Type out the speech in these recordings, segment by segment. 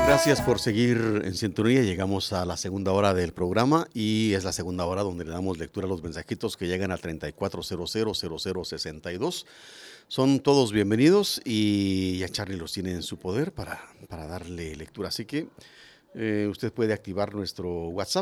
Gracias por seguir en sintonía. Llegamos a la segunda hora del programa y es la segunda hora donde le damos lectura a los mensajitos que llegan al 34000062. Son todos bienvenidos y ya Charlie los tiene en su poder para darle lectura. Así que usted puede activar nuestro WhatsApp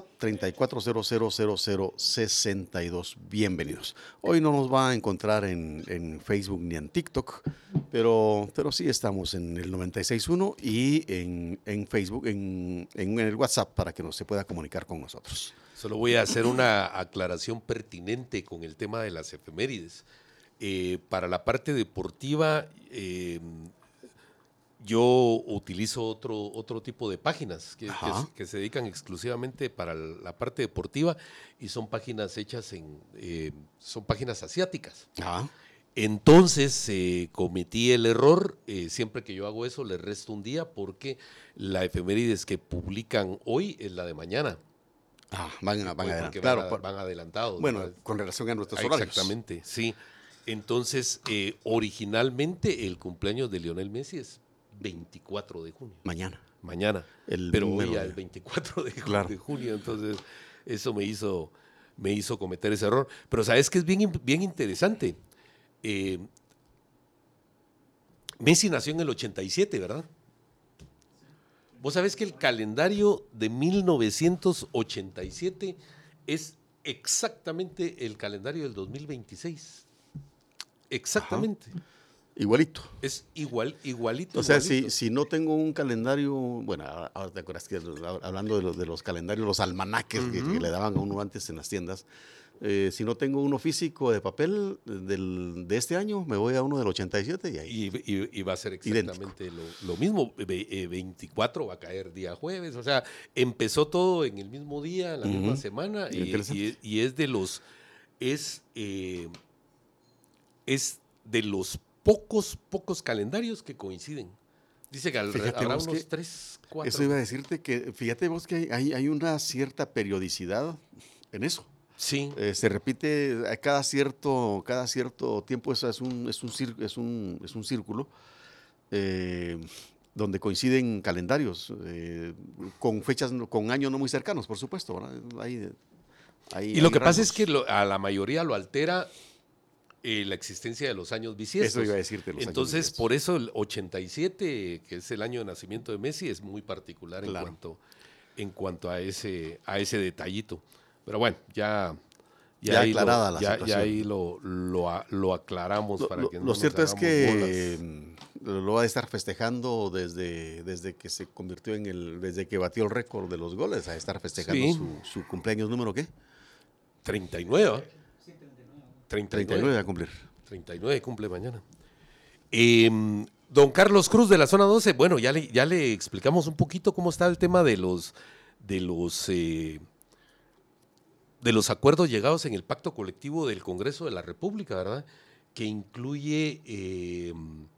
34000062. Bienvenidos. Hoy no nos va a encontrar en Facebook ni en TikTok, pero sí estamos en el 96.1 y en Facebook, en el WhatsApp para que se pueda comunicar con nosotros. Solo voy a hacer una aclaración pertinente con el tema de las efemérides. Para la parte deportiva, yo utilizo otro tipo de páginas que se dedican exclusivamente para la parte deportiva y son páginas hechas son páginas asiáticas. Ajá. Entonces cometí el error, siempre que yo hago eso le resto un día porque la efemérides que publican hoy es la de mañana. Van adelante. Claro, van adelantados. Bueno, ¿verdad? con relación a nuestros horarios. Exactamente, sí. Entonces, originalmente el cumpleaños de Lionel Messi es 24 de junio. Mañana. Pero hoy ya el 24 de junio, entonces eso me hizo cometer ese error. Pero sabes que es bien interesante. Messi nació en el 87, ¿verdad? Vos sabés que el calendario de 1987 es exactamente el calendario del 2026. Exactamente. Ajá. Igualito. Es igualito. O sea, si no tengo un calendario, bueno, ahora te acuerdas que hablando de los calendarios, los almanaques que le daban a uno antes en las tiendas, si no tengo uno físico de papel de este año, me voy a uno del 87 y ahí. Y va a ser exactamente lo mismo. 24 va a caer día jueves. O sea, empezó todo en el mismo día, en la misma semana. Y es de los pocos calendarios que coinciden. Dice que habrá unos 3, 4. Eso iba a decirte que, fíjate vos que hay una cierta periodicidad en eso. Sí. Se repite cada cierto tiempo, es un círculo donde coinciden calendarios con fechas, con años no muy cercanos, por supuesto, ¿verdad? Y lo que pasa es que a la mayoría lo altera la existencia de los años bisiestos. Eso iba a decirte. Entonces, por eso el 87, que es el año de nacimiento de Messi, es muy particular en cuanto a ese detallito. Pero bueno, ya aclarada la situación. Ya ahí lo aclaramos para que no lo nos cierto es que bolas. lo va a estar festejando desde que se convirtió desde que batió el récord de los goles, a estar festejando su cumpleaños número ¿qué? 39. 39 a cumplir. 39 cumple mañana. Don Carlos Cruz de la zona 12, bueno, ya le explicamos un poquito cómo está el tema de los acuerdos llegados en el pacto colectivo del Congreso de la República, ¿verdad? Que incluye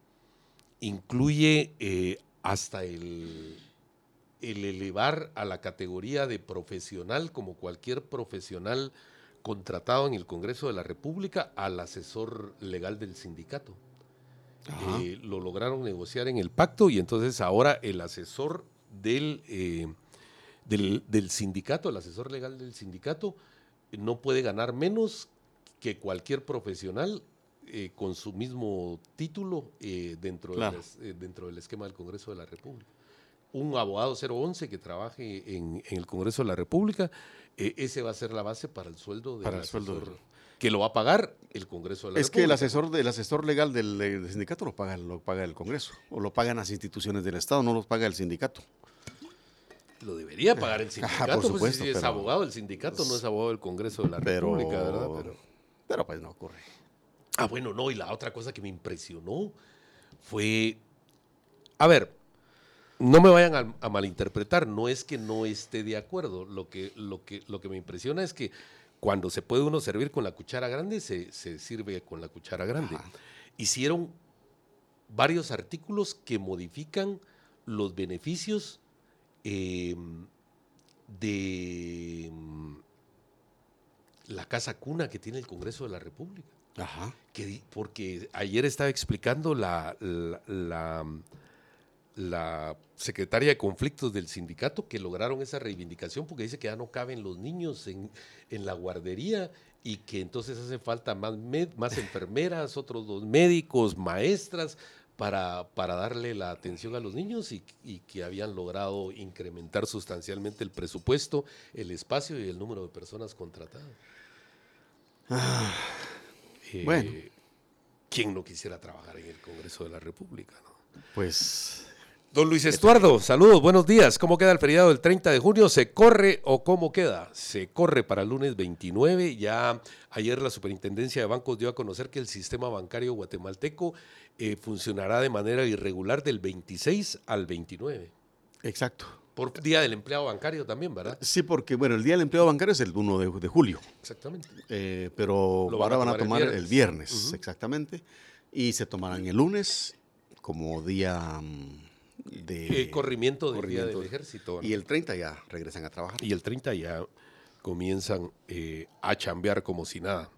hasta el elevar a la categoría de profesional, como cualquier profesional contratado en el Congreso de la República, al asesor legal del sindicato. Lo lograron negociar en el pacto y entonces ahora el asesor del sindicato, el asesor legal del sindicato, no puede ganar menos que cualquier profesional con su mismo título dentro del esquema del Congreso de la República. Un abogado 011 que trabaje en el Congreso de la República, ese va a ser la base para el sueldo del asesor, que lo va a pagar el Congreso de la República. Es que el asesor legal del sindicato lo paga el Congreso, o lo pagan las instituciones del Estado, no lo paga el sindicato. Lo debería pagar el sindicato, por supuesto, si es abogado del sindicato, no es abogado del Congreso de la República, ¿verdad? Pero pues no ocurre. Bueno, no, y la otra cosa que me impresionó fue, a ver, no me vayan a malinterpretar, no es que no esté de acuerdo, lo que me impresiona es que cuando se puede uno servir con la cuchara grande, se sirve con la cuchara grande. Hicieron varios artículos que modifican los beneficios de la casa cuna que tiene el Congreso de la República. Porque ayer estaba explicando la la secretaria de conflictos del sindicato que lograron esa reivindicación porque dice que ya no caben los niños en la guardería y que entonces hace falta más enfermeras, otros 2 médicos, maestras para darle la atención a los niños y que habían logrado incrementar sustancialmente el presupuesto, el espacio y el número de personas contratadas. Bueno. ¿Quién no quisiera trabajar en el Congreso de la República, no? Pues... Don Luis Estuardo, saludos, buenos días. ¿Cómo queda el feriado del 30 de junio? ¿Se corre o cómo queda? Se corre para el lunes 29. Ya ayer la Superintendencia de Bancos dio a conocer que el sistema bancario guatemalteco funcionará de manera irregular del 26 al 29. Exacto. Por Día del Empleado Bancario también, ¿verdad? Sí, porque bueno, el Día del Empleado Bancario es el 1 de julio. Exactamente. Pero ahora van a tomar el viernes, uh-huh. Exactamente. Y se tomarán el lunes como día de... corrimiento del Día del Ejército, ¿no? Y el 30 ya regresan a trabajar. Y el 30 ya comienzan a chambear como si nada.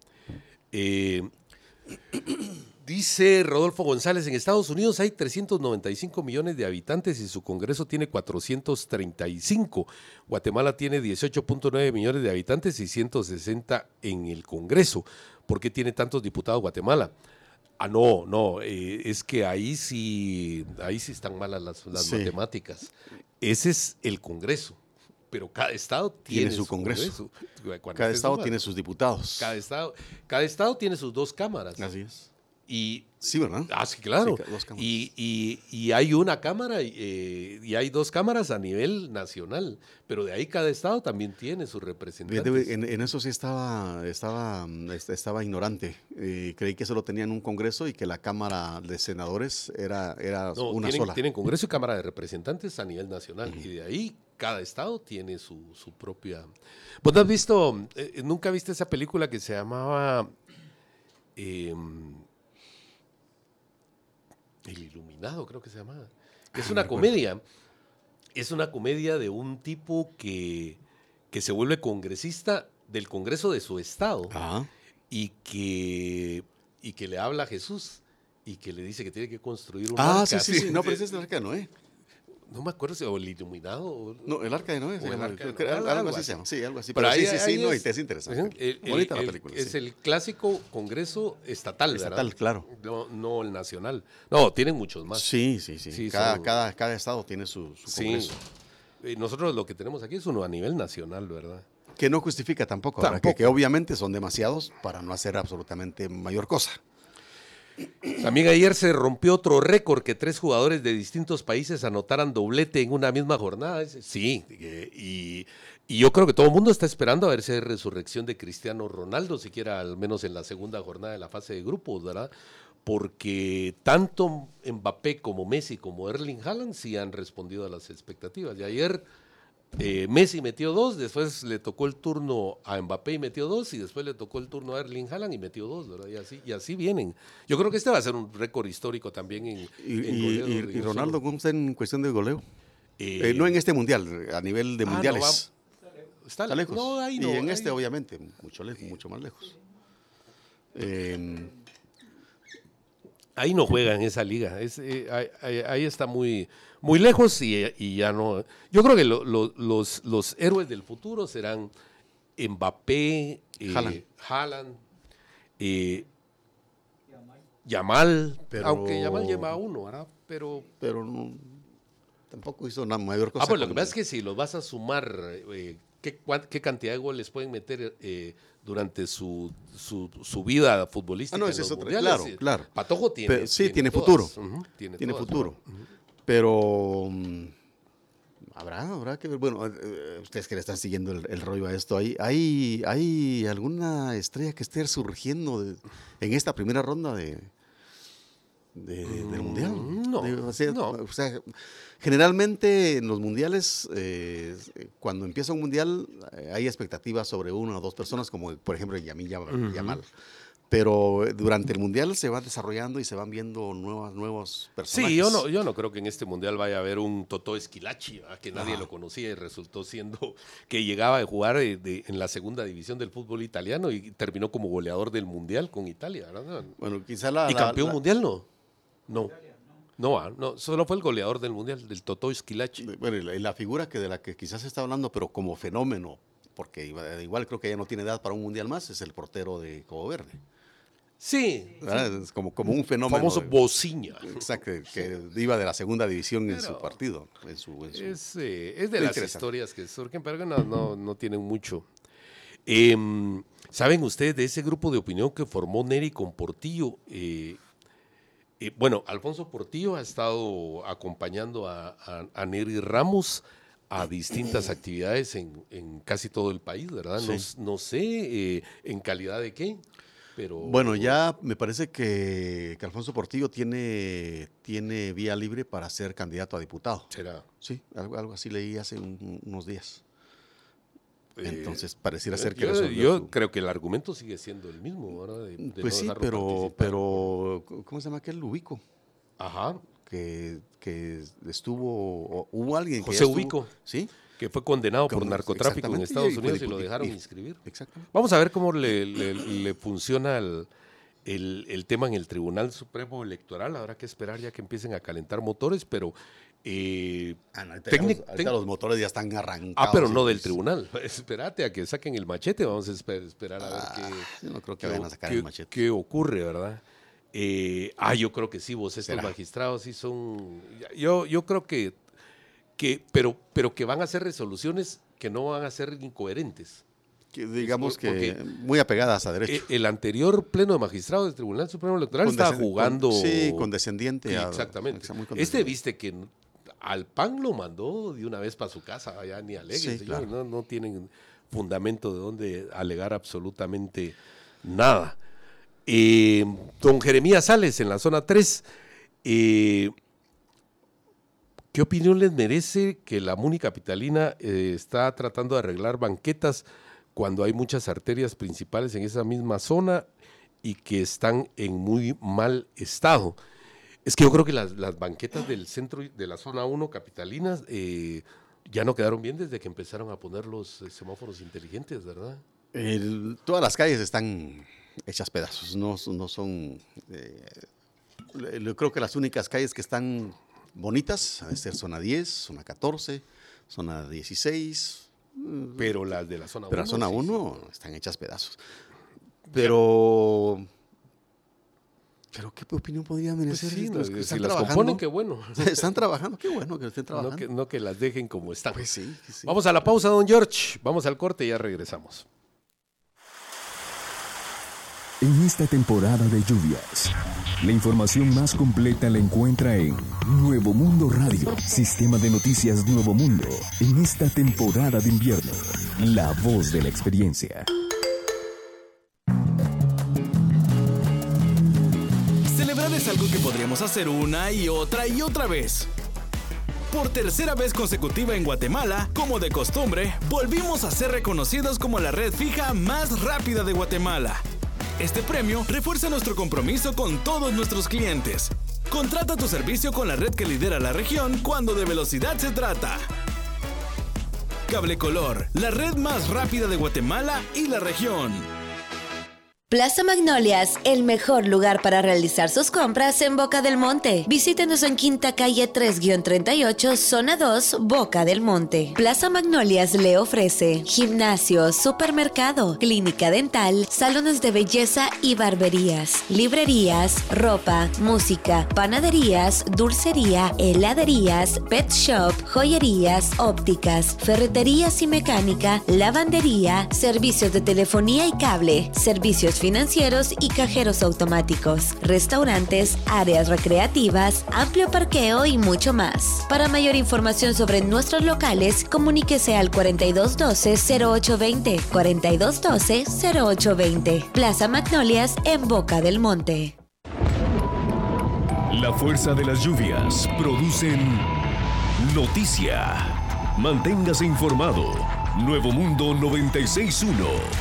Dice Rodolfo González, en Estados Unidos hay 395 millones de habitantes y su Congreso tiene 435. Guatemala tiene 18.9 millones de habitantes y 160 en el Congreso. ¿Por qué tiene tantos diputados Guatemala? No, es que ahí sí están malas las matemáticas. Ese es el Congreso, pero cada estado tiene su Congreso. Cada estado tiene sus diputados. Cada estado tiene sus 2 cámaras. Así es. Y, sí, ¿verdad? Sí, claro. Sí, 2 cámaras. Y hay una cámara y hay 2 cámaras a nivel nacional, pero de ahí cada estado también tiene sus representantes. En eso sí estaba ignorante. Creí que solo tenían un congreso y que la Cámara de Senadores era una sola. Tienen congreso y Cámara de Representantes a nivel nacional, y de ahí cada estado tiene su propia... ¿Vos has visto, nunca viste esa película que se llamaba... El Iluminado, creo que se llamaba. Es una comedia. Es una comedia de un tipo que se vuelve congresista del Congreso de su estado. Ajá. Y que le habla a Jesús y que le dice que tiene que construir un arca. Sí. No, pero ese es el arca de Noé. No me acuerdo si o el Iluminado. No, el arca de Noé. Algo así se llama. Sí, algo así. Pero sí, es interesante. Bonita la película. Es el clásico Congreso estatal, ¿verdad? Estatal, claro. No el nacional. No, tienen muchos más. Sí. Cada estado tiene su Congreso. Nosotros lo que tenemos aquí es uno a nivel nacional, ¿verdad? Que no justifica tampoco. Que obviamente son demasiados para no hacer absolutamente mayor cosa. También ayer se rompió otro récord, que 3 jugadores de distintos países anotaran doblete en una misma jornada. Sí, y yo creo que todo el mundo está esperando a ver si hay resurrección de Cristiano Ronaldo, siquiera al menos en la segunda jornada de la fase de grupos, ¿verdad? Porque tanto Mbappé como Messi como Erling Haaland sí han respondido a las expectativas. Y ayer Messi metió 2, después le tocó el turno a Mbappé y metió 2, y después le tocó el turno a Erling Haaland y metió 2, ¿verdad? Y así vienen. Yo creo que este va a ser un récord histórico también en goleo. ¿Y Ronaldo cómo está en cuestión de goleo? No en este mundial, a nivel de mundiales. No, está lejos. No, ahí no. Y en obviamente, mucho más lejos. Ahí no juega en esa liga. Ahí está muy lejos y ya no. Yo creo que los héroes del futuro serán Mbappé, Haaland, Yamal, aunque Yamal lleva 1, ¿verdad? Pero no, tampoco hizo una mayor cosa. Pues lo que pasa es que si los vas a sumar, ¿qué cantidad de goles pueden meter durante su vida futbolística? No, eso es otra. Claro. Patojo tiene. Tiene futuro. Uh-huh. Tiene futuro. Uh-huh. Pero habrá que ver. Bueno, ustedes que le están siguiendo el rollo a esto, ¿hay alguna estrella que esté surgiendo en esta primera ronda del mundial? No. O sea, generalmente en los mundiales, cuando empieza un mundial, hay expectativas sobre 1 o 2 personas, como por ejemplo Yamal. Pero durante el mundial se va desarrollando y se van viendo nuevos personajes. Sí, yo no creo que en este mundial vaya a haber un Totó Esquilachi, que nadie lo conocía y resultó siendo que llegaba a jugar en la segunda división del fútbol italiano y terminó como goleador del mundial con Italia, ¿verdad? Bueno, quizá ¿Y campeón mundial no? No. No, solo fue el goleador del Mundial, del Totó Esquilache. Bueno, y la figura de la que quizás se está hablando, pero como fenómeno, porque igual creo que ya no tiene edad para un Mundial más, es el portero de Cabo Verde. Sí. Es como un fenómeno. Famoso Bociña. Exacto, que iba de la segunda división en su partido. Es de las historias que surgen, pero que no tienen mucho. ¿Saben ustedes de ese grupo de opinión que formó Neri con Portillo? Bueno, Alfonso Portillo ha estado acompañando a Neri Ramos a distintas actividades en casi todo el país, ¿verdad? Sí. No sé en calidad de qué, pero... Bueno, ya me parece que Alfonso Portillo tiene vía libre para ser candidato a diputado. ¿Será? Sí, algo así leí hace unos días. Entonces pareciera ser que yo creo que el argumento sigue siendo el mismo, ¿verdad? Pues sí, pero ¿cómo se llama aquel Ubico? Ajá. Que hubo alguien José Ubico, ¿sí? Que fue condenado por narcotráfico en Estados Unidos y lo dejaron inscribir. Exactamente. Vamos a ver cómo le funciona el tema en el Tribunal Supremo Electoral. Habrá que esperar ya que empiecen a calentar motores, pero... ahorita los motores ya están arrancados. pero no del tribunal. Espérate a que saquen el machete. Vamos a esperar a ver yo no creo que vayan a sacar el machete. ¿Qué ocurre, verdad? Yo creo que sí, estos magistrados sí son... Yo creo pero que van a hacer resoluciones que no van a ser incoherentes. Que digamos que muy apegadas a derecho. El anterior pleno de magistrados del Tribunal Supremo Electoral estaba jugando... condescendiente. Sí, exactamente. Viste que al PAN lo mandó de una vez para su casa, allá ni aleguen, sí, claro. No tienen fundamento de donde alegar absolutamente nada. Don Jeremías Sales, en la zona 3, ¿qué opinión les merece que la MUNI capitalina está tratando de arreglar banquetas cuando hay muchas arterias principales en esa misma zona y que están en muy mal estado? Es que yo creo que las banquetas del centro de la zona 1 capitalinas ya no quedaron bien desde que empezaron a poner los semáforos inteligentes, ¿verdad? Todas las calles están hechas pedazos, no son... creo que las únicas calles que están bonitas, a ser zona 10, zona 14, zona 16... Pero las de la zona 1... Pero la zona 1 están hechas pedazos. Pero ¿qué opinión podría merecer? Pues si las componen, qué bueno. Están trabajando, qué bueno que estén trabajando. No que las dejen como están. Pues sí. Vamos a la pausa, don George. Vamos al corte y ya regresamos. En esta temporada de lluvias, la información más completa la encuentra en Nuevo Mundo Radio, sistema de noticias Nuevo Mundo. En esta temporada de invierno, la voz de la experiencia. Celebrar es algo que podríamos hacer una y otra vez. Por tercera vez consecutiva en Guatemala, como de costumbre, volvimos a ser reconocidos como la red fija más rápida de Guatemala. Este premio refuerza nuestro compromiso con todos nuestros clientes. Contrata tu servicio con la red que lidera la región cuando de velocidad se trata. Cable Color, la red más rápida de Guatemala y la región. Plaza Magnolias, el mejor lugar para realizar sus compras en Boca del Monte. Visítenos en Quinta Calle 3-38, Zona 2, Boca del Monte. Plaza Magnolias le ofrece gimnasio, supermercado, clínica dental, salones de belleza y barberías, librerías, ropa, música, panaderías, dulcería, heladerías, pet shop, joyerías, ópticas, ferreterías y mecánica, lavandería, servicios de telefonía y cable, servicios financieros y cajeros automáticos, restaurantes, áreas recreativas, amplio parqueo y mucho más. Para mayor información sobre nuestros locales, comuníquese al 4212-0820, 4212-0820. Plaza Magnolias en Boca del Monte. La fuerza de las lluvias producen noticia. Manténgase informado. Nuevo Mundo 96.1.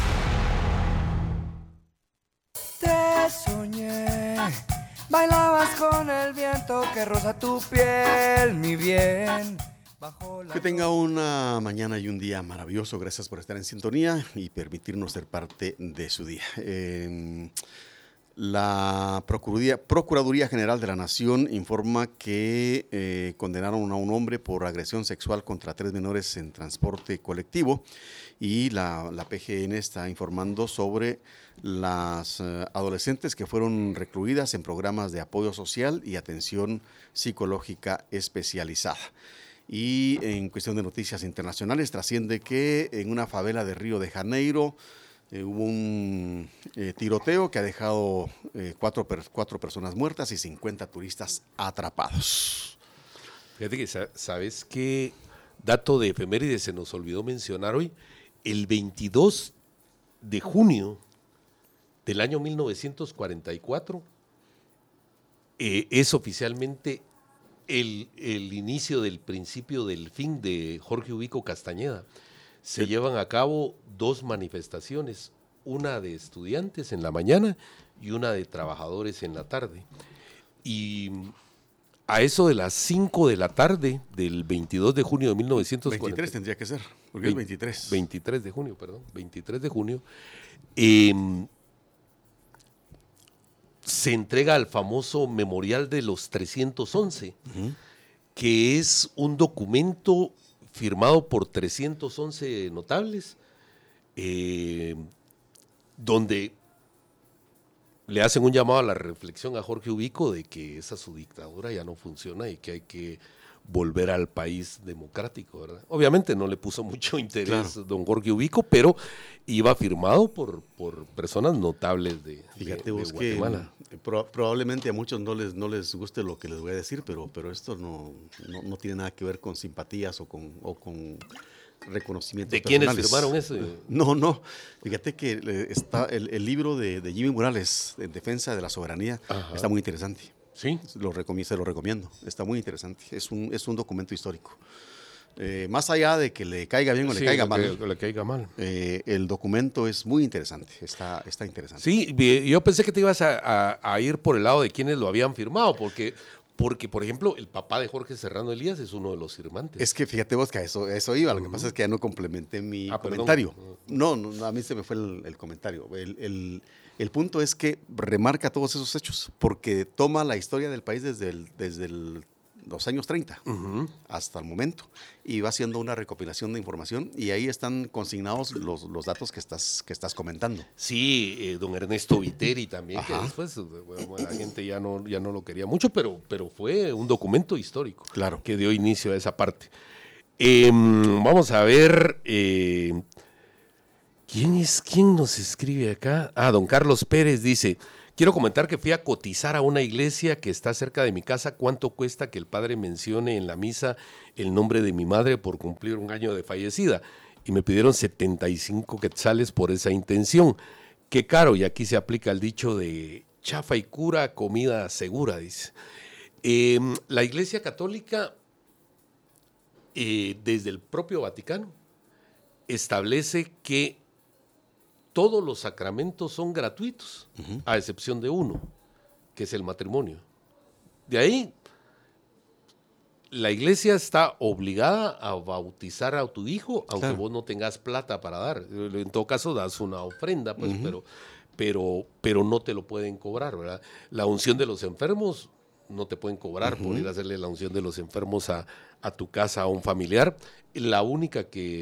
Soñé, bailabas con el viento que roza tu piel, mi bien. Que tenga una mañana y un día maravilloso. Gracias por estar en sintonía y permitirnos ser parte de su día. La Procuraduría General de la Nación informa que condenaron a un hombre por agresión sexual contra 3 menores en transporte colectivo y la PGN está informando sobre las adolescentes que fueron recluidas en programas de apoyo social y atención psicológica especializada. Y en cuestión de noticias internacionales trasciende que en una favela de Río de Janeiro hubo un tiroteo que ha dejado 4 personas muertas y 50 turistas atrapados. Fíjate que, ¿sabes qué dato de efemérides se nos olvidó mencionar hoy? El 22 de junio del año 1944 es oficialmente el inicio del principio del fin de Jorge Ubico Castañeda. Se llevan a cabo 2 manifestaciones, una de estudiantes en la mañana y una de trabajadores en la tarde. Y a eso de las 5 de la tarde del 22 de junio de 1940. 23 tendría que ser, porque es 23. 23 de junio, perdón. 23 de junio. Se entrega al famoso Memorial de los 311, que es un documento firmado por 311 notables, donde le hacen un llamado a la reflexión a Jorge Ubico de que esa su dictadura ya no funciona y que hay que volver al país democrático, ¿verdad? Obviamente no le puso mucho interés don Jorge Ubico, pero iba firmado por personas notables de Guatemala. Que probablemente a muchos no les guste lo que les voy a decir, pero esto no tiene nada que ver con simpatías o con reconocimientos ¿De personales. quiénes firmaron eso? No. Fíjate que está el libro de Jimmy Morales, en defensa de la soberanía, está muy interesante. Sí. Se lo recomiendo. Está muy interesante. Es un documento histórico. Más allá de que le caiga bien o le caiga mal, el documento es muy interesante. Está interesante. Sí, yo pensé que te ibas a ir por el lado de quienes lo habían firmado, porque, por ejemplo, el papá de Jorge Serrano Elías es uno de los firmantes. Es que fíjate vos que a eso iba. Lo que pasa es que ya no complementé mi comentario. No, a mí se me fue el comentario. El punto es que remarca todos esos hechos, porque toma la historia del país desde los años 30 hasta el momento y va haciendo una recopilación de información y ahí están consignados los datos que estás comentando. Sí, don Ernesto Viteri también, que después la gente ya no lo quería mucho, pero fue un documento histórico que dio inicio a esa parte. Vamos a ver... ¿Quién nos escribe acá? Don Carlos Pérez dice, quiero comentar que fui a cotizar a una iglesia que está cerca de mi casa. ¿Cuánto cuesta que el padre mencione en la misa el nombre de mi madre por cumplir 1 año de fallecida? Y me pidieron 75 quetzales por esa intención. Qué caro, y aquí se aplica el dicho de chafa y cura, comida segura, dice. La Iglesia Católica, desde el propio Vaticano, establece que todos los sacramentos son gratuitos, a excepción de uno, que es el matrimonio. De ahí, la iglesia está obligada a bautizar a tu hijo, aunque vos no tengas plata para dar. En todo caso, das una ofrenda, pues, pero no te lo pueden cobrar, ¿verdad? La unción de los enfermos no te pueden cobrar por ir a hacerle la unción de los enfermos a tu casa, a un familiar. La única que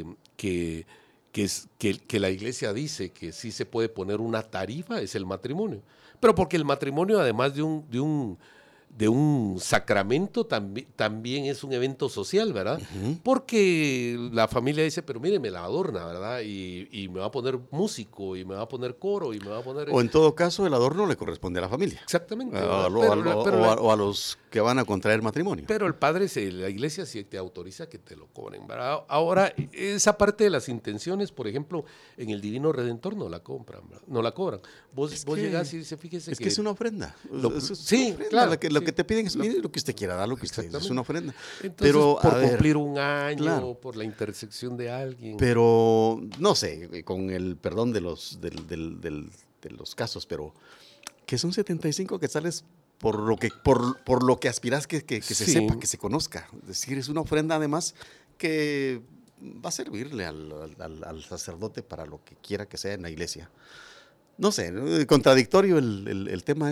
la iglesia dice que sí se puede poner una tarifa es el matrimonio. Pero porque el matrimonio, además de un sacramento, también es un evento social, ¿verdad? Porque la familia dice, pero mire, me la adorna, ¿verdad? Y me va a poner músico, y me va a poner coro, y me va a poner... O en todo caso, el adorno le corresponde a la familia. Exactamente. O a los que van a contraer matrimonio. Pero el padre, la iglesia sí te autoriza que te lo cobren, ¿verdad? Ahora, esa parte de las intenciones, por ejemplo, en el Divino Redentor no la cobran. Vos llegás y dices, fíjese que... es una ofrenda. Sí, claro. Lo que te piden es lo que usted quiera dar, lo que usted es una ofrenda. Entonces, pero por cumplir 1 año, por la intersección de alguien. Pero, no sé, con el perdón de los casos, pero que son 75 quetzales por lo que aspiras que se sepa, que se conozca. Es decir, es una ofrenda además que va a servirle al sacerdote para lo que quiera que sea en la iglesia. no sé, contradictorio el tema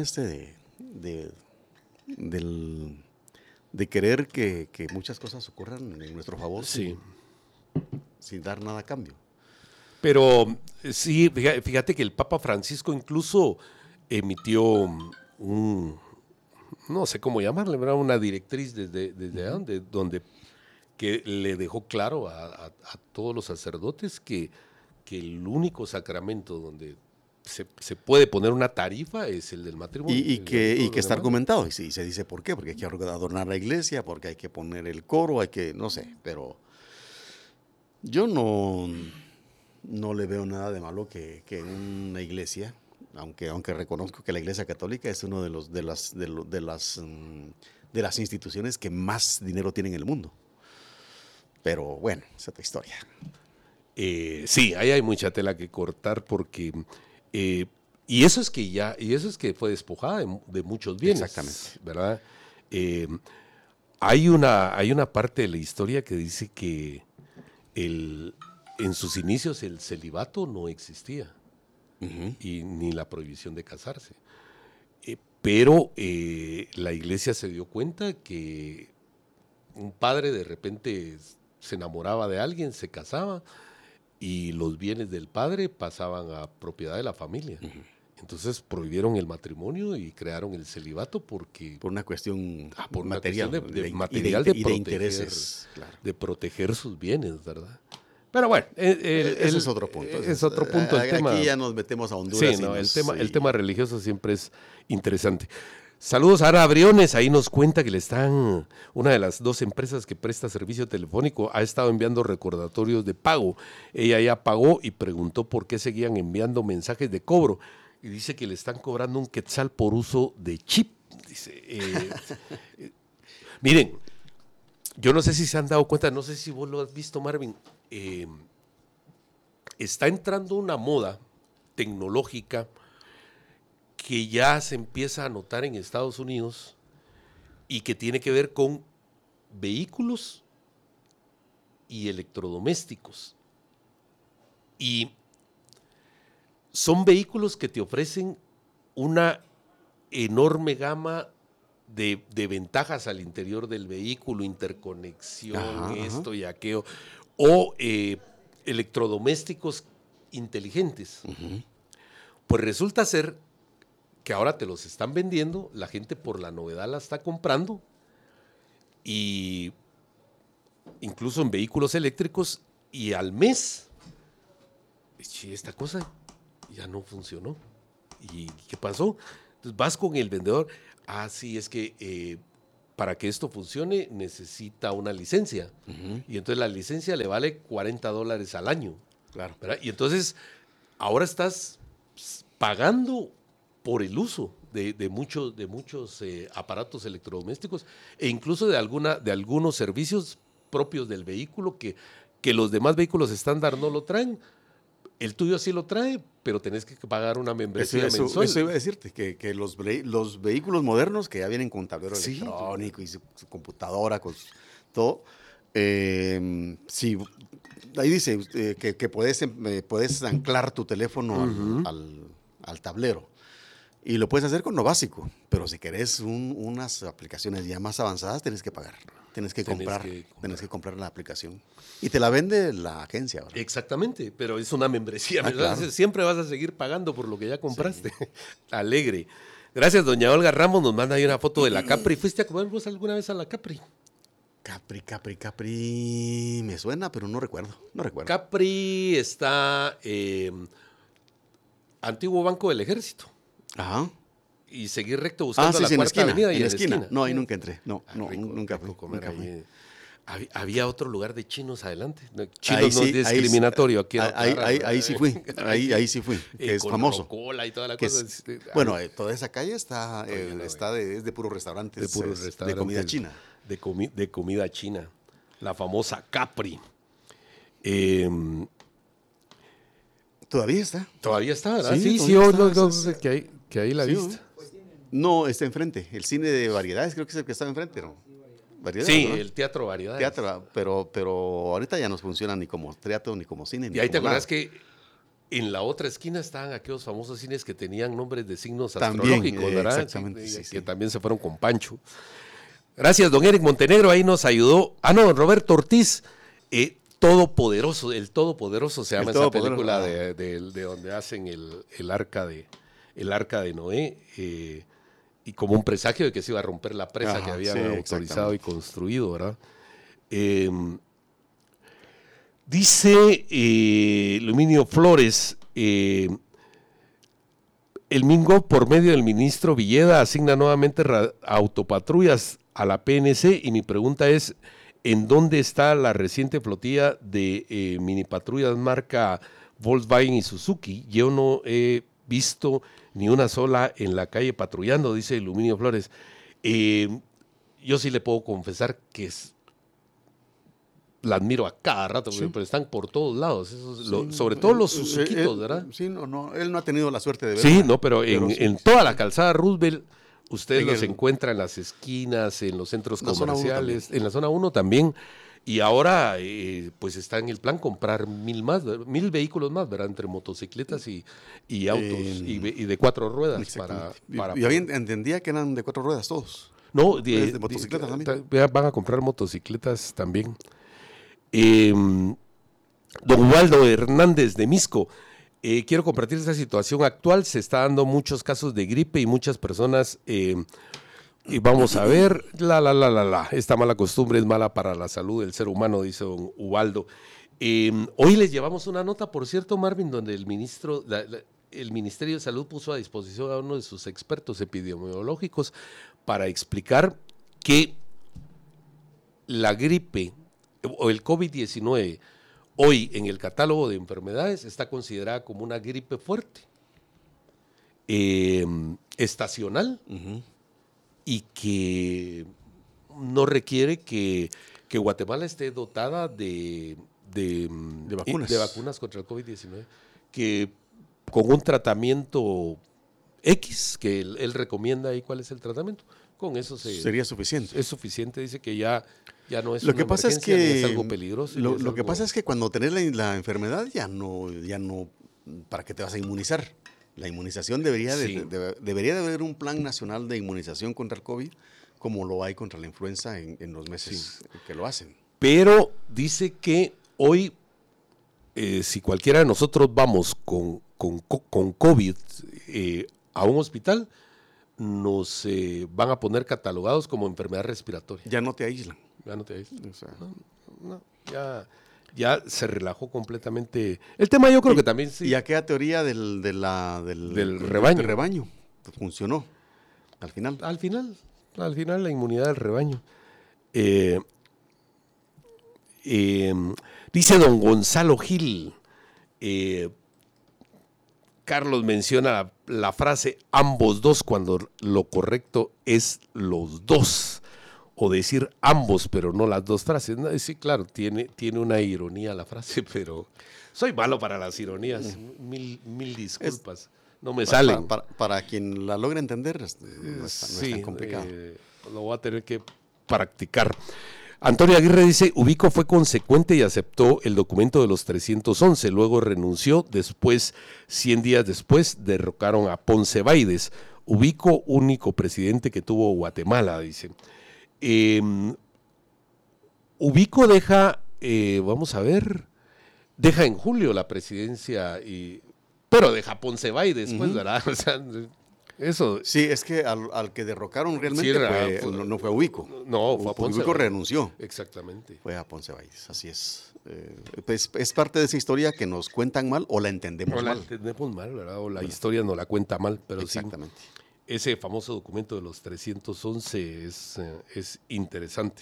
de querer que muchas cosas ocurran en nuestro favor Sí. sin dar nada a cambio. Pero sí, fíjate que el Papa Francisco incluso emitió no sé cómo llamarle, ¿verdad? Una directriz desde donde que le dejó claro a todos los sacerdotes que el único sacramento donde se puede poner una tarifa es el del matrimonio. Y que está argumentado, y se dice por qué, porque hay que adornar la iglesia, porque hay que poner el coro, no sé, pero yo no le veo nada de malo que en una iglesia, aunque reconozco que la Iglesia Católica es una de las instituciones que más dinero tiene en el mundo. Pero bueno, es otra historia. Sí, ahí hay mucha tela que cortar porque y eso es que fue despojada de muchos bienes. Exactamente. ¿Verdad? Hay una parte de la historia que dice que en sus inicios el celibato no existía. Uh-huh. Y ni la prohibición de casarse. Pero la iglesia se dio cuenta que un padre de repente se enamoraba de alguien, se casaba y los bienes del padre pasaban a propiedad de la familia. Uh-huh. Entonces prohibieron el matrimonio y crearon el celibato porque... Por una cuestión por una material, cuestión de intereses. Claro. De proteger sus bienes, ¿verdad? Pero bueno, ese es otro punto. Es otro punto el tema. Aquí ya nos metemos a Honduras. Sí, no, el tema religioso siempre es interesante. Saludos a Ara Briones, ahí nos cuenta que una de las 2 empresas que presta servicio telefónico ha estado enviando recordatorios de pago. Ella ya pagó y preguntó por qué seguían enviando mensajes de cobro. Y dice que le están cobrando un quetzal por uso de chip. Dice, miren, yo no sé si se han dado cuenta, no sé si vos lo has visto, Marvin. Está entrando una moda tecnológica que ya se empieza a notar en Estados Unidos y que tiene que ver con vehículos y electrodomésticos. Y son vehículos que te ofrecen una enorme gama de ventajas al interior del vehículo, interconexión, esto y aquello, o electrodomésticos inteligentes. Uh-huh. Pues resulta ser que ahora te los están vendiendo, la gente por la novedad la está comprando, y incluso en vehículos eléctricos, y al mes, esta cosa ya no funcionó. ¿Y qué pasó? Entonces vas con el vendedor, sí, es que para que esto funcione necesita una licencia. Uh-huh. Y entonces la licencia le vale $40 al año. Claro. ¿Verdad? Y entonces ahora estás pagando por el uso de muchos aparatos electrodomésticos e incluso de algunos servicios propios del vehículo que los demás vehículos estándar no lo traen. El tuyo sí lo trae, pero tenés que pagar una membresía mensual. Eso iba a decirte, que los vehículos modernos que ya vienen con tablero electrónico y su computadora, con todo, sí, ahí dice que puedes anclar tu teléfono uh-huh. al tablero. Y lo puedes hacer con lo básico, pero si querés unas aplicaciones ya más avanzadas, tienes que pagar. Tienes que comprar la aplicación. Y te la vende la agencia ahora. Exactamente, pero es una membresía, ¿verdad? Claro. Siempre vas a seguir pagando por lo que ya compraste. Sí. Alegre. Gracias, doña Olga Ramos. Nos manda ahí una foto de la Capri. ¿Fuiste a comer vos alguna vez a la Capri? Capri. Me suena, pero no recuerdo. Capri está antiguo Banco del Ejército. Ajá. Y seguir recto buscando la Cuarta Avenida y en la esquina. No, ahí nunca entré. Nunca fui. Había otro lugar de chinos adelante. Chinos no es discriminatorio. Aquí ahí sí fui. Ahí sí fui. Que es famoso. Cola y toda la cosa. Bueno, toda esa calle es de puros restaurantes. De comida china. De comida china. La famosa Capri. Todavía está. Todavía está, ¿verdad? Sí, que ahí la viste. No, está enfrente. El cine de variedades creo que es el que está enfrente, ¿no? ¿Variedades? Sí, ¿no? El Teatro Variedades. Pero ahorita ya no funciona ni como teatro, ni como cine. Y ahí te acuerdas que En la otra esquina estaban aquellos famosos cines que tenían nombres de signos También, astrológicos, ¿verdad? exactamente, sí, Que sí. también se fueron con Pancho. Gracias, don Eric Montenegro, ahí nos ayudó. Don Roberto Ortiz, Todopoderoso, el Todopoderoso se llama El esa Todopoderoso, película de donde hacen el arca de Noé, y como un presagio de que se iba a romper la presa Ajá, que habían sí, autorizado y exactamente. construido, ¿verdad? Dice Luminio Flores, el Mingo, por medio del ministro Villeda, asigna nuevamente autopatrullas a la PNC, y mi pregunta es, ¿en dónde está la reciente flotilla de mini patrullas marca Volkswagen y Suzuki? Yo no he visto ni una sola en la calle patrullando, dice Luminio Flores. Yo sí le puedo confesar que la admiro a cada rato, Sí. pero están por todos lados, Sí, sobre todo los él- Suzukitos, él- ¿verdad? Sí, no, él no ha tenido la suerte de ver. Sí, no, pero en, sí. en toda la calzada Roosevelt, usted En los el- encuentra en las esquinas, en los centros En la zona 1 comerciales, en la zona 1 también. Y ahora, pues está en el plan comprar 1,000 vehículos más, ¿verdad? Entre motocicletas y autos y de 4 ruedas para... Exactamente. Yo entendía que eran de 4 ruedas todos. No, ¿Es de motocicletas también? Van a comprar motocicletas también. Don Ubaldo Hernández de Misco, quiero compartir esta situación actual. Se está dando muchos casos de gripe y muchas personas, y vamos a ver, esta mala costumbre es mala para la salud del ser humano, dice don Ubaldo. Hoy les llevamos una nota, por cierto, Marvin, donde el Ministerio de Salud puso a disposición a uno de sus expertos epidemiológicos para explicar que la gripe o el COVID-19 hoy en el catálogo de enfermedades está considerada como una gripe fuerte, estacional, y que no requiere que Guatemala esté dotada de vacunas contra el COVID-19, que con un tratamiento X, que él recomienda ahí cuál es el tratamiento, con eso Sería suficiente. es suficiente. Dice que ya no es Lo una que pasa es emergencia, ni que es algo peligroso. Lo que pasa es que cuando tenés la enfermedad ya no, ¿para qué te vas a inmunizar? La inmunización debería Sí. debería de haber un plan nacional de inmunización contra el COVID, como lo hay contra la influenza en los meses que lo hacen. Pero dice que hoy, si cualquiera de nosotros vamos con COVID a un hospital, nos van a poner catalogados como enfermedad respiratoria. Ya no te aíslan. Ya no te dices. O sea, No, ya se relajó completamente. El tema yo creo que también sí. Y aquella teoría del rebaño. del rebaño pues, funcionó al final. Al final la inmunidad del rebaño. Dice don Gonzalo Gil, Carlos menciona la frase ambos dos cuando lo correcto es los dos, o decir ambos pero no las dos frases. No, sí, claro, tiene una ironía la frase, pero soy malo para las ironías. Mil disculpas. No me salen. Para quien la logra entender, no es tan complicado. Lo voy a tener que practicar. Antonio Aguirre dice, Ubico fue consecuente y aceptó el documento de los 311, luego renunció, después, 100 días después, derrocaron a Ponce Baides. Ubico, único presidente que tuvo Guatemala, dice. Ubico deja, vamos a ver, deja en julio la presidencia, pero deja a Ponce Baides, pues, ¿verdad? O sea, eso. Sí, es que al que derrocaron realmente no fue Ubico. No, fue a Ponce Ubico Baides. renunció. Exactamente. Fue a Ponce Baides, así es. Pues, es parte de esa historia que nos cuentan mal o la entendemos O la mal. entendemos mal, ¿verdad? O la historia no la cuenta mal, pero Exactamente. sí. Ese famoso documento de los 311 es interesante.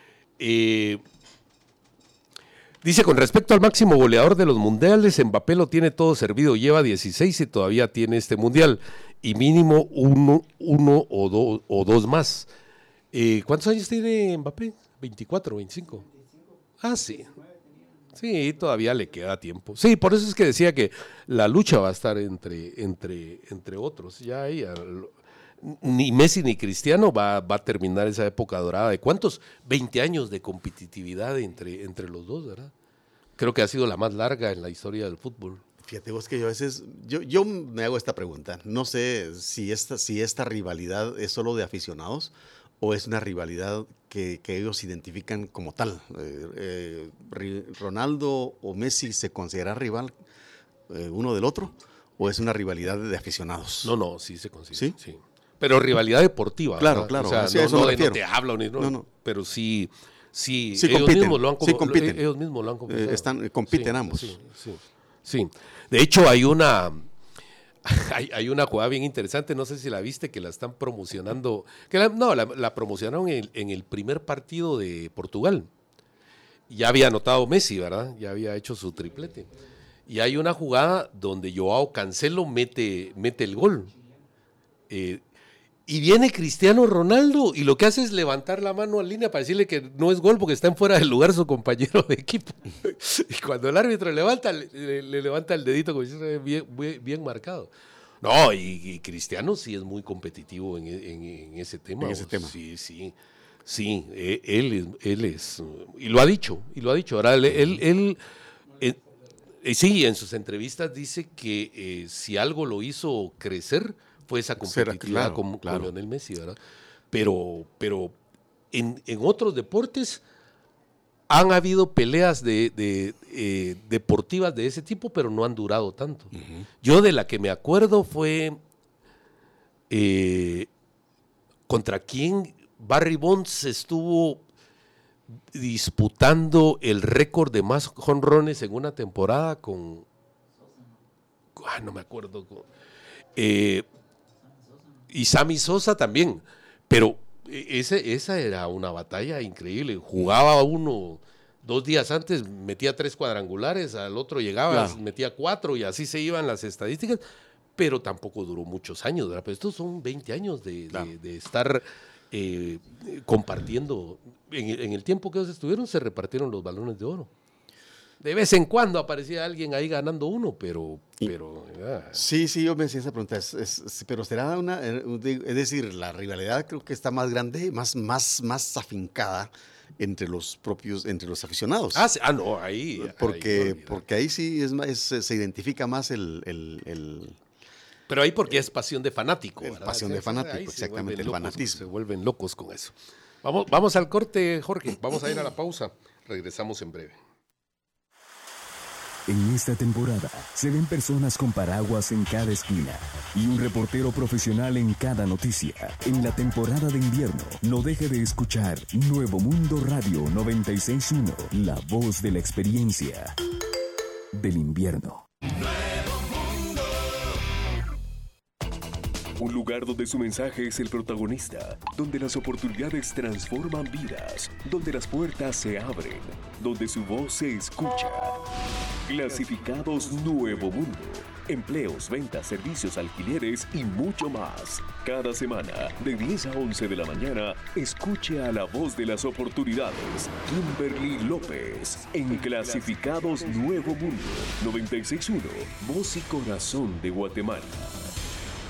Dice, con respecto al máximo goleador de los mundiales, Mbappé lo tiene todo servido, lleva 16 y todavía tiene este mundial, y mínimo uno o dos más. ¿Cuántos años tiene Mbappé? 24, 25. Ah, sí. Sí, todavía le queda tiempo. Sí, por eso es que decía que la lucha va a estar entre otros. Ya ahí, ni Messi ni Cristiano va a terminar esa época dorada de ¿cuántos? 20 años de competitividad entre los dos, ¿verdad? Creo que ha sido la más larga en la historia del fútbol. Fíjate vos que yo a veces, yo me hago esta pregunta. No sé si esta rivalidad es solo de aficionados o es una rivalidad que ellos identifican como tal. ¿Ronaldo o Messi se consideran rival uno del otro o es una rivalidad de aficionados? No, sí se considera. ¿Sí? Pero rivalidad deportiva. Claro, ¿verdad? claro. O sea, Sí, no te habla, no. Pero sí ellos mismos lo han compiten. Ellos mismos lo han confesado. Compiten ambos. Sí. De hecho, hay una jugada bien interesante, no sé si la viste, que la están promocionando. La promocionaron en el primer partido de Portugal. Ya había anotado Messi, ¿verdad? Ya había hecho su triplete. Y hay una jugada donde Joao Cancelo mete el gol. Y viene Cristiano Ronaldo y lo que hace es levantar la mano en línea para decirle que no es gol porque está en fuera del lugar su compañero de equipo. Y cuando el árbitro le levanta el dedito como dice, bien marcado. No, y Cristiano sí es muy competitivo en ese tema. En ese tema. Sí, él es, y lo ha dicho. Ahora, él sí, en sus entrevistas dice que si algo lo hizo crecer fue esa competitividad con Lionel Messi, ¿verdad? Pero en otros deportes han habido peleas deportivas de ese tipo, pero no han durado tanto. Uh-huh. Yo de la que me acuerdo fue contra quién Barry Bonds estuvo disputando el récord de más jonrones en una temporada con... no me acuerdo. Y Sammy Sosa también, pero esa era una batalla increíble. Jugaba uno 2 días antes, metía 3 cuadrangulares, al otro llegaba, metía 4 y así se iban las estadísticas, pero tampoco duró muchos años, ¿verdad? Pero estos son 20 años de estar compartiendo. En el tiempo que ellos estuvieron se repartieron los balones de oro. De vez en cuando aparecía alguien ahí ganando uno, pero Sí, yo me hacía esa pregunta. Pero será es decir, la rivalidad creo que está más grande, más afincada entre los aficionados. No, ahí. Porque ahí sí se identifica más el Pero ahí porque es pasión de fanático. Pasión de fanático, exactamente, el fanatismo. Se vuelven locos con eso. Vamos al corte, Jorge. Vamos a ir a la pausa. Regresamos en breve. En esta temporada se ven personas con paraguas en cada esquina y un reportero profesional en cada noticia. En la temporada de invierno, no deje de escuchar Nuevo Mundo Radio 96.1, la voz de la experiencia del invierno. Un lugar donde su mensaje es el protagonista, donde las oportunidades transforman vidas, donde las puertas se abren, donde su voz se escucha. Clasificados Nuevo Mundo. Empleos, ventas, servicios, alquileres y mucho más. Cada semana, de 10 a 11 de la mañana, escuche a la voz de las oportunidades, Kimberly López, en Clasificados Nuevo Mundo, 96.1, voz y corazón de Guatemala.